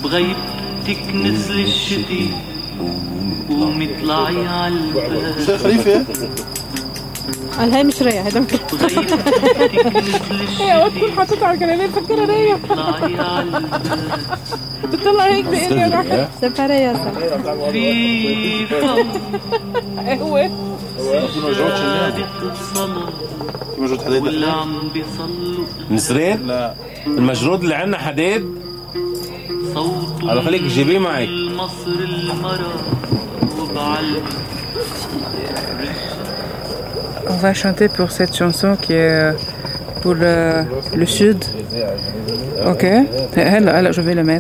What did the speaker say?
بغيبتك نزل الشتي قومي اطلعي عالباب. شيخ خليفة قال هاي مش ريا هيدا بغيبتك نزل الشتي هي وقت تكون حاططها على الكنانية فكرها ريا اطلعي عالباب. بتطلع هيك بإيدي راح سفرة يا سا في فوق هو سجادة الصلاة موجود حديد واللي عم بيصلوا نسرين؟ لا المجرود اللي عنا حديد؟ صوت الله خليك جيبيه معك. المصر المرا وبعلم. On va chanter pour cette chanson qui est pour le sud. Ok. هلا je vais le mettre.